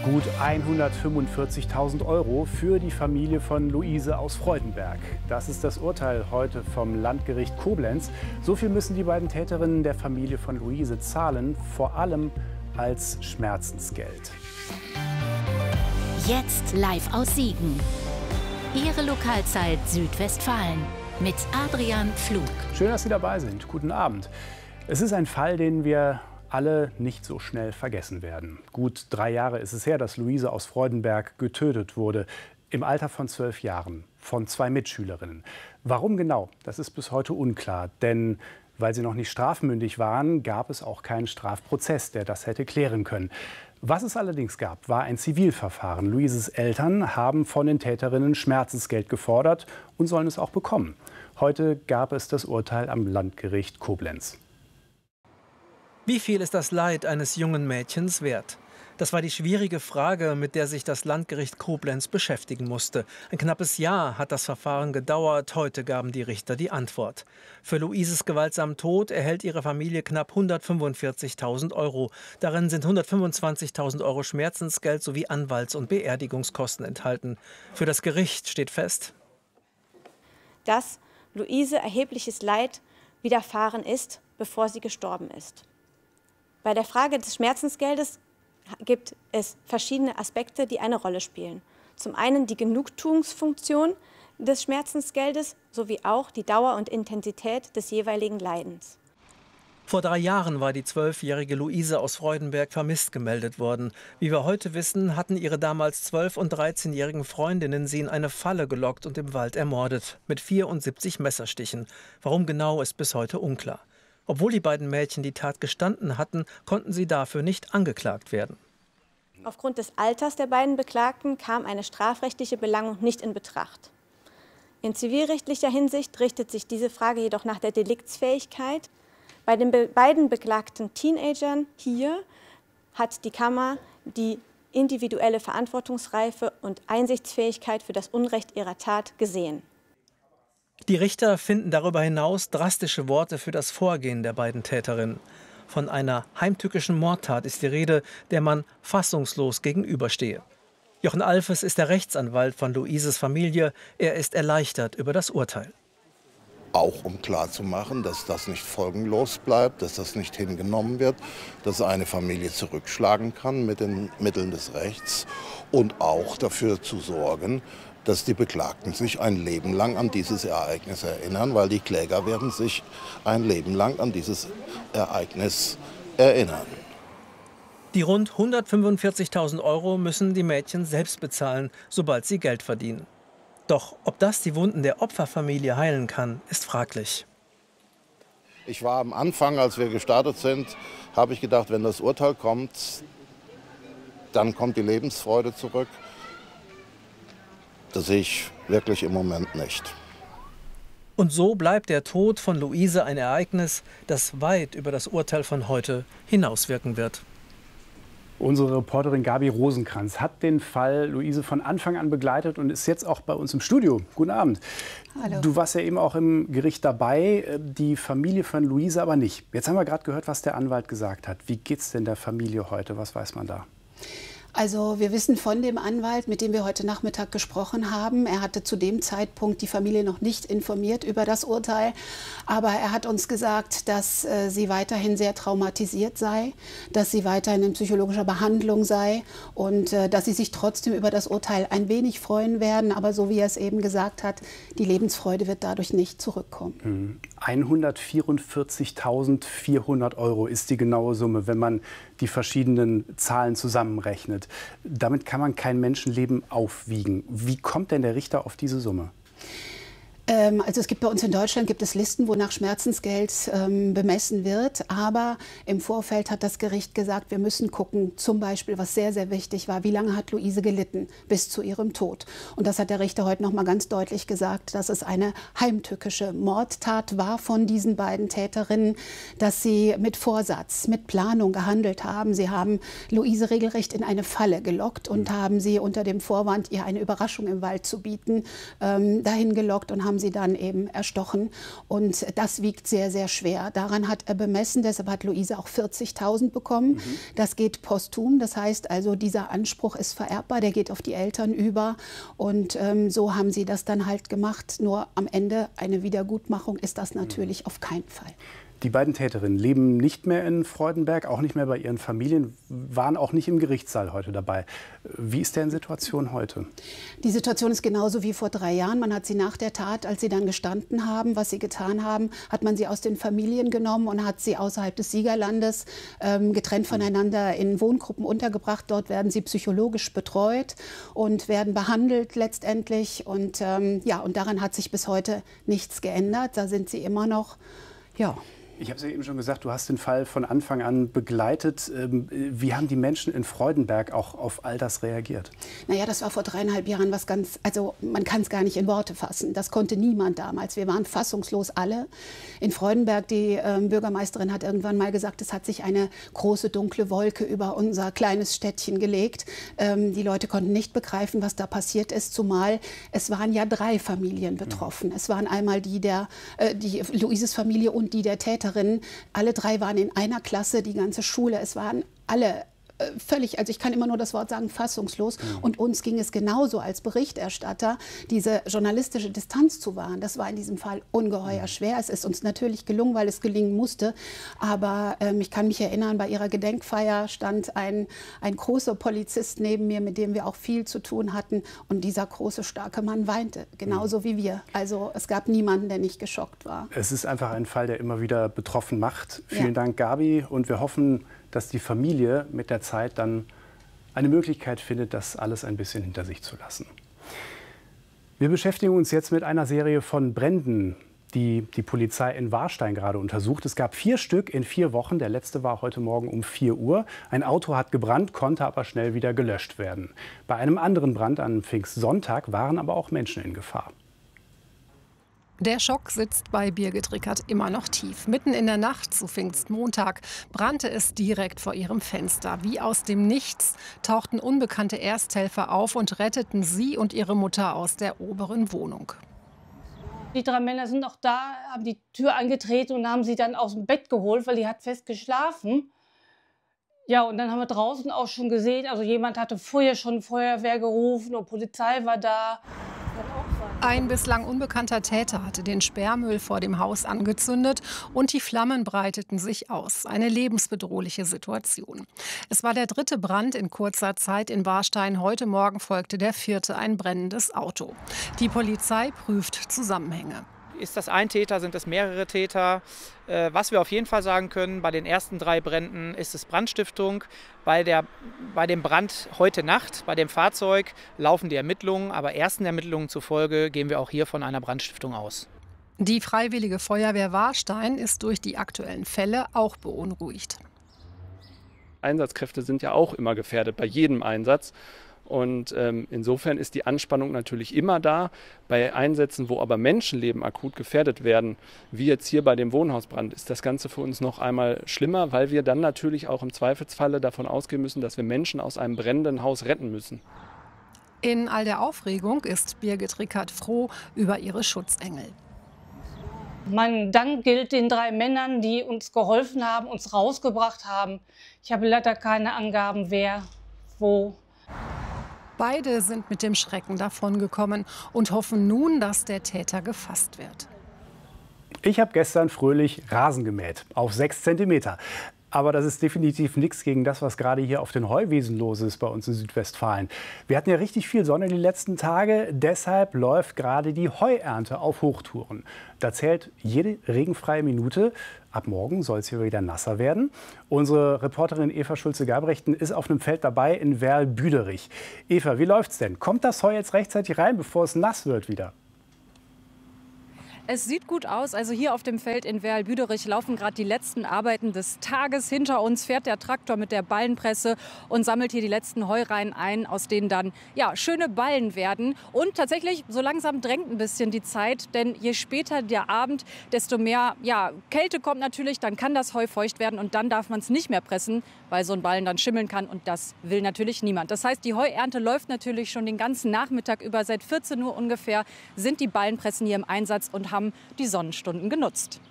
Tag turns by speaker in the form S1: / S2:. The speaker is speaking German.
S1: Gut 145.000 € für die Familie von Luise aus Freudenberg. Das ist das Urteil heute vom Landgericht Koblenz. So viel müssen die beiden Täterinnen der Familie von Luise zahlen, vor allem als Schmerzensgeld.
S2: Jetzt live aus Siegen. Ihre Lokalzeit Südwestfalen mit Adrian Pflug.
S1: Schön, dass Sie dabei sind. Guten Abend. Es ist ein Fall, den wir alle nicht so schnell vergessen werden. Gut 3 Jahre ist es her, dass Luise aus Freudenberg getötet wurde. Im Alter von 12 Jahren von 2 Mitschülerinnen. Warum genau? Das ist bis heute unklar. Denn weil sie noch nicht strafmündig waren, gab es auch keinen Strafprozess, der das hätte klären können. Was es allerdings gab, war ein Zivilverfahren. Luises Eltern haben von den Täterinnen Schmerzensgeld gefordert und sollen es auch bekommen. Heute gab es das Urteil am Landgericht Koblenz.
S3: Wie viel ist das Leid eines jungen Mädchens wert? Das war die schwierige Frage, mit der sich das Landgericht Koblenz beschäftigen musste. Ein knappes Jahr hat das Verfahren gedauert. Heute gaben die Richter die Antwort. Für Luises gewaltsamen Tod erhält ihre Familie knapp 145.000 €. Darin sind 125.000 € Schmerzensgeld sowie Anwalts- und Beerdigungskosten enthalten. Für das Gericht steht fest,
S4: dass Luise erhebliches Leid widerfahren ist, bevor sie gestorben ist. Bei der Frage des Schmerzensgeldes gibt es verschiedene Aspekte, die eine Rolle spielen. Zum einen die Genugtuungsfunktion des Schmerzensgeldes sowie auch die Dauer und Intensität des jeweiligen Leidens.
S3: Vor 3 Jahren war die 12-jährige Luise aus Freudenberg vermisst gemeldet worden. Wie wir heute wissen, hatten ihre damals 12- und 13-jährigen Freundinnen sie in eine Falle gelockt und im Wald ermordet. Mit 74 Messerstichen. Warum genau, ist bis heute unklar. Obwohl die beiden Mädchen die Tat gestanden hatten, konnten sie dafür nicht angeklagt werden.
S4: Aufgrund des Alters der beiden Beklagten kam eine strafrechtliche Belangung nicht in Betracht. In zivilrechtlicher Hinsicht richtet sich diese Frage jedoch nach der Deliktsfähigkeit. Bei den beiden beklagten Teenagern hier hat die Kammer die individuelle Verantwortungsreife und Einsichtsfähigkeit für das Unrecht ihrer Tat gesehen.
S3: Die Richter finden darüber hinaus drastische Worte für das Vorgehen der beiden Täterinnen. Von einer heimtückischen Mordtat ist die Rede, der man fassungslos gegenüberstehe. Jochen Alfes ist der Rechtsanwalt von Luises Familie. Er ist erleichtert über das Urteil.
S5: Auch um klarzumachen, dass das nicht folgenlos bleibt, dass das nicht hingenommen wird, dass eine Familie zurückschlagen kann mit den Mitteln des Rechts und auch dafür zu sorgen, dass die Beklagten sich ein Leben lang an dieses Ereignis erinnern, weil die Kläger werden sich ein Leben lang an dieses Ereignis erinnern.
S3: Die rund 145.000 € müssen die Mädchen selbst bezahlen, sobald sie Geld verdienen. Doch ob das die Wunden der Opferfamilie heilen kann, ist fraglich.
S5: Ich war am Anfang, als wir gestartet sind, habe ich gedacht, wenn das Urteil kommt, dann kommt die Lebensfreude zurück. Das sehe ich wirklich im Moment nicht.
S3: Und so bleibt der Tod von Luise ein Ereignis, das weit über das Urteil von heute hinauswirken wird.
S1: Unsere Reporterin Gabi Rosenkranz hat den Fall Luise von Anfang an begleitet und ist jetzt auch bei uns im Studio. Guten Abend.
S6: Hallo.
S1: Du warst ja eben auch im Gericht dabei, die Familie von Luise aber nicht. Jetzt haben wir gerade gehört, was der Anwalt gesagt hat. Wie geht's denn der Familie heute? Was weiß man da?
S6: Also wir wissen von dem Anwalt, mit dem wir heute Nachmittag gesprochen haben. Er hatte zu dem Zeitpunkt die Familie noch nicht informiert über das Urteil. Aber er hat uns gesagt, dass sie weiterhin sehr traumatisiert sei, dass sie weiterhin in psychologischer Behandlung sei und dass sie sich trotzdem über das Urteil ein wenig freuen werden. Aber so wie er es eben gesagt hat, die Lebensfreude wird dadurch nicht zurückkommen.
S1: 144.400 € ist die genaue Summe, wenn man die verschiedenen Zahlen zusammenrechnet. Damit kann man kein Menschenleben aufwiegen. Wie kommt denn der Richter auf diese Summe?
S6: Also es gibt bei uns in Deutschland gibt es Listen, wonach Schmerzensgeld bemessen wird. Aber im Vorfeld hat das Gericht gesagt, wir müssen gucken, zum Beispiel, was sehr, sehr wichtig war, wie lange hat Luise gelitten bis zu ihrem Tod. Und das hat der Richter heute noch mal ganz deutlich gesagt, dass es eine heimtückische Mordtat war von diesen beiden Täterinnen, dass sie mit Vorsatz, mit Planung gehandelt haben. Sie haben Luise regelrecht in eine Falle gelockt und haben sie unter dem Vorwand, ihr eine Überraschung im Wald zu bieten, dahin gelockt und haben haben sie dann eben erstochen. Und das wiegt sehr, sehr schwer. Daran hat er bemessen, deshalb hat Luise auch 40.000 bekommen. Das geht posthum, das heißt also, dieser Anspruch ist vererbbar, der geht auf die Eltern über. Und so haben sie das dann halt gemacht. Nur am Ende eine Wiedergutmachung ist das natürlich auf keinen Fall.
S1: Die beiden Täterinnen leben nicht mehr in Freudenberg, auch nicht mehr bei ihren Familien, waren auch nicht im Gerichtssaal heute dabei. Wie ist deren Situation heute?
S6: Die Situation ist genauso wie vor 3 Jahren. Man hat sie nach der Tat, als sie dann gestanden haben, was sie getan haben, hat man sie aus den Familien genommen und hat sie außerhalb des Siegerlandes getrennt voneinander in Wohngruppen untergebracht. Dort werden sie psychologisch betreut und werden behandelt letztendlich. Und, ja, und daran hat sich bis heute nichts geändert. Da sind sie immer noch, ja.
S1: Ich habe es ja eben schon gesagt, du hast den Fall von Anfang an begleitet. Wie haben die Menschen in Freudenberg auch auf all das reagiert?
S6: Naja, das war vor 3,5 Jahren was ganz, also man kann es gar nicht in Worte fassen. Das konnte niemand damals. Wir waren fassungslos alle. In Freudenberg, die Bürgermeisterin hat irgendwann mal gesagt, es hat sich eine große dunkle Wolke über unser kleines Städtchen gelegt. Die Leute konnten nicht begreifen, was da passiert ist, zumal es waren ja 3 Familien betroffen. Es waren einmal die Luises Familie und die der Täter. Alle 3 waren in einer Klasse, die ganze Schule. Es waren alle völlig, also ich kann immer nur das Wort sagen, fassungslos. Und uns ging es genauso als Berichterstatter, diese journalistische Distanz zu wahren. Das war in diesem Fall ungeheuer schwer. Es ist uns natürlich gelungen, weil es gelingen musste. Aber ich kann mich erinnern, bei ihrer Gedenkfeier stand ein großer Polizist neben mir, mit dem wir auch viel zu tun hatten. Und dieser große, starke Mann weinte, genauso wie wir. Also es gab niemanden, der nicht geschockt war.
S1: Es ist einfach ein Fall, der immer wieder betroffen macht. Vielen Dank, Gabi. Und wir hoffen, dass die Familie mit der Zeit dann eine Möglichkeit findet, das alles ein bisschen hinter sich zu lassen. Wir beschäftigen uns jetzt mit einer Serie von Bränden, die die Polizei in Warstein gerade untersucht. Es gab 4 Stück in 4 Wochen. Der letzte war heute Morgen um 4 Uhr. Ein Auto hat gebrannt, konnte aber schnell wieder gelöscht werden. Bei einem anderen Brand an Pfingstsonntag waren aber auch Menschen in Gefahr.
S7: Der Schock sitzt bei Birgit Rickert immer noch tief. Mitten in der Nacht zu Pfingstmontag brannte es direkt vor ihrem Fenster. Wie aus dem Nichts tauchten unbekannte Ersthelfer auf und retteten sie und ihre Mutter aus der oberen Wohnung.
S8: Die 3 Männer sind auch da, haben die Tür angetreten und haben sie dann aus dem Bett geholt, weil die hat fest geschlafen. Ja, und dann haben wir draußen auch schon gesehen, also jemand hatte vorher schon Feuerwehr gerufen und Polizei war da.
S7: Ein bislang unbekannter Täter hatte den Sperrmüll vor dem Haus angezündet und die Flammen breiteten sich aus. Eine lebensbedrohliche Situation. Es war der 3. Brand in kurzer Zeit in Warstein. Heute Morgen folgte der 4., ein brennendes Auto. Die Polizei prüft Zusammenhänge.
S9: Ist das ein Täter, sind es mehrere Täter? Was wir auf jeden Fall sagen können, bei den ersten 3 Bränden ist es Brandstiftung. Bei dem Brand heute Nacht, bei dem Fahrzeug, laufen die Ermittlungen. Aber ersten Ermittlungen zufolge gehen wir auch hier von einer Brandstiftung aus.
S7: Die Freiwillige Feuerwehr Warstein ist durch die aktuellen Fälle auch beunruhigt.
S10: Einsatzkräfte sind ja auch immer gefährdet bei jedem Einsatz. Und insofern ist die Anspannung natürlich immer da. Bei Einsätzen, wo aber Menschenleben akut gefährdet werden, wie jetzt hier bei dem Wohnhausbrand, ist das Ganze für uns noch einmal schlimmer, weil wir dann natürlich auch im Zweifelsfalle davon ausgehen müssen, dass wir Menschen aus einem brennenden Haus retten müssen.
S7: In all der Aufregung ist Birgit Rickert froh über ihre Schutzengel.
S8: Mein Dank gilt den 3 Männern, die uns geholfen haben, uns rausgebracht haben. Ich habe leider keine Angaben, wer, wo.
S7: Beide sind mit dem Schrecken davongekommen und hoffen nun, dass der Täter gefasst wird.
S1: Ich habe gestern fröhlich Rasen gemäht, auf 6 Zentimeter. Aber das ist definitiv nichts gegen das, was gerade hier auf den Heuwiesen los ist bei uns in Südwestfalen. Wir hatten ja richtig viel Sonne die letzten Tage, deshalb läuft gerade die Heuernte auf Hochtouren. Da zählt jede regenfreie Minute. Ab morgen soll es hier wieder nasser werden. Unsere Reporterin Eva Schulze-Galbrechten ist auf einem Feld dabei in Werl-Büderich. Eva, wie läuft's denn? Kommt das Heu jetzt rechtzeitig rein, bevor es nass wird wieder?
S11: Es sieht gut aus. Also hier auf dem Feld in Werl-Büderich laufen gerade die letzten Arbeiten des Tages. Hinter uns fährt der Traktor mit der Ballenpresse und sammelt hier die letzten Heureihen ein, aus denen dann schöne Ballen werden. Und tatsächlich, so langsam drängt ein bisschen die Zeit, denn je später der Abend, desto mehr Kälte kommt natürlich, dann kann das Heu feucht werden und dann darf man es nicht mehr pressen, weil so ein Ballen dann schimmeln kann und das will natürlich niemand. Das heißt, die Heuernte läuft natürlich schon den ganzen Nachmittag über. Seit 14 Uhr ungefähr sind die Ballenpressen hier im Einsatz und haben die Sonnenstunden genutzt.